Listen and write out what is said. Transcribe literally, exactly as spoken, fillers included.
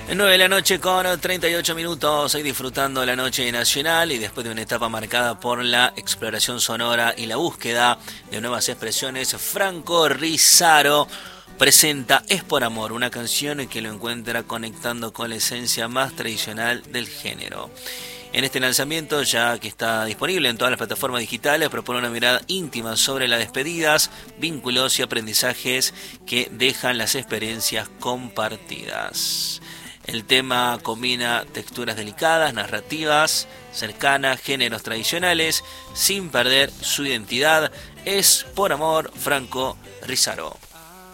nueve de la noche con treinta y ocho minutos, ahí disfrutando la noche nacional y después de una etapa marcada por la exploración sonora y la búsqueda de nuevas expresiones, Franco Rizaro presenta Es por Amor, una canción que lo encuentra conectando con la esencia más tradicional del género. En este lanzamiento, ya que está disponible en todas las plataformas digitales, propone una mirada íntima sobre las despedidas, vínculos y aprendizajes que dejan las experiencias compartidas. El tema combina texturas delicadas, narrativas cercanas, géneros tradicionales, sin perder su identidad. Es por Amor, Franco Rizaro.